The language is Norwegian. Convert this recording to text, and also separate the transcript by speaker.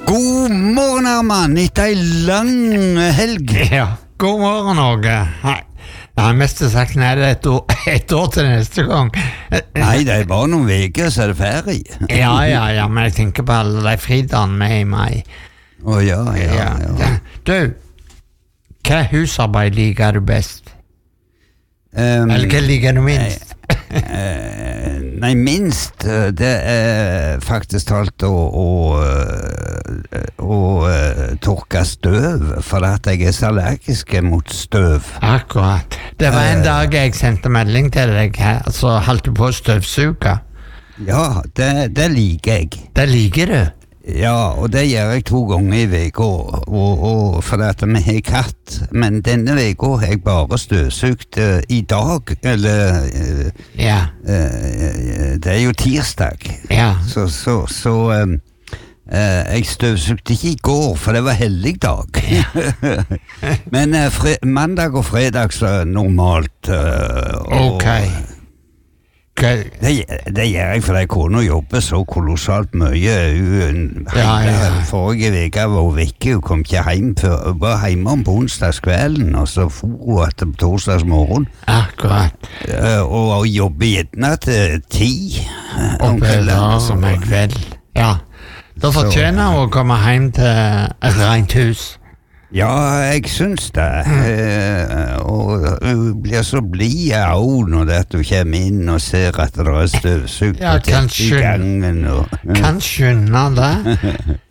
Speaker 1: God morgen, Herman, etter en lang helg.
Speaker 2: Ja, god morgen, Åge. Jeg har mest sagt nei, det et år til neste gang.
Speaker 1: Nei, det er bare noen veker, så er det ferie.
Speaker 2: Ja, men jeg tenker på alle de fridagene med i mai.
Speaker 1: Ja.
Speaker 2: Du, hva husarbeid liker du best? Eller hva liker du minst?
Speaker 1: Nei, minst det er faktisk talt å tørke støv, for at jeg er så allergisk mot støv.
Speaker 2: Akkurat. Det var en dag jeg sendte melding til deg her, så holdt du på å støvsuge.
Speaker 1: Ja, det liker jeg.
Speaker 2: Det liker du?
Speaker 1: Ja, og det gjør jeg 2 ganger i veka, og for at vi har katt, men denne veka har jeg bare støvsugt i dag, eller det er jo tirsdag, så jeg støvsugte ikke i går, for det var hellig dag. Men mandag og fredag så er normalt.
Speaker 2: Ok.
Speaker 1: Det gjør jeg fordi kona jobber så kolossalt mye. Forrige veka var hun vekke, hun kom ikke hjem før. Hun var hjemme om på onsdagskvelden, og så for hun etter på torsdagsmorgen.
Speaker 2: Akkurat.
Speaker 1: Og jobber gjerne til 10
Speaker 2: om kvelden. Ja, da fortjener hun å komme hjem til et rent hus.
Speaker 1: Ja, jeg synes det. Og hun blir så blid av når du kommer inn og ser at det er støvsugt i gangen.
Speaker 2: Kan skjønne det.